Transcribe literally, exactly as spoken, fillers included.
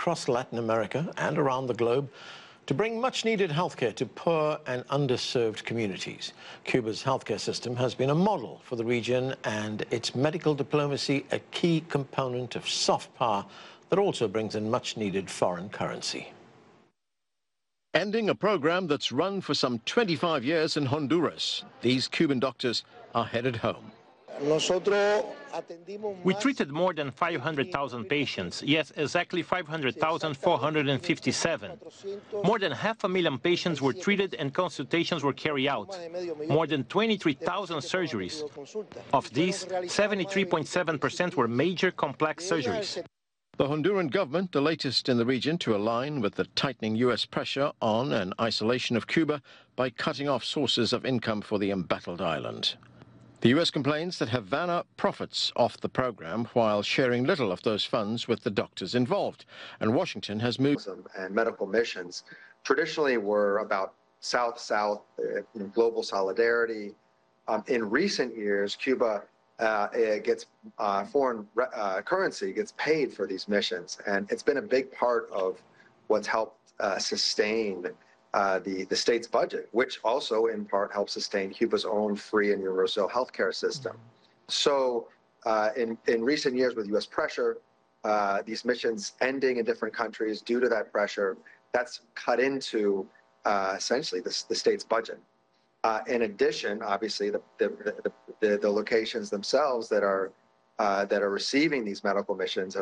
across Latin America and around the globe to bring much-needed healthcare to poor and underserved communities. Cuba's healthcare system has been a model for the region and its medical diplomacy a key component of soft power that also brings in much-needed foreign currency. Ending a program that's run for some twenty-five years in Honduras, these Cuban doctors are headed home. We treated more than five hundred thousand patients. Yes, exactly five hundred thousand four hundred fifty-seven. More than half a million patients were treated and consultations were carried out. More than twenty-three thousand surgeries. Of these, seventy-three point seven percent were major complex surgeries. The Honduran government, the latest in the region to align with the tightening U S pressure on and isolation of Cuba by cutting off sources of income for the embattled island. The U S complains that Havana profits off the program while sharing little of those funds with the doctors involved. And Washington has moved. And medical missions traditionally were about South-South uh, global solidarity. Um, in recent years, Cuba uh, gets uh, foreign uh, currency, gets paid for these missions. And it's been a big part of what's helped uh, sustain Uh, the, the state's budget, which also in part helps sustain Cuba's own free and universal healthcare system. So uh, in, in recent years with U S pressure, uh, these missions ending in different countries due to that pressure, that's cut into uh, essentially the, the state's budget. Uh, in addition, obviously, the, the, the, the, the locations themselves that are, uh, that are receiving these medical missions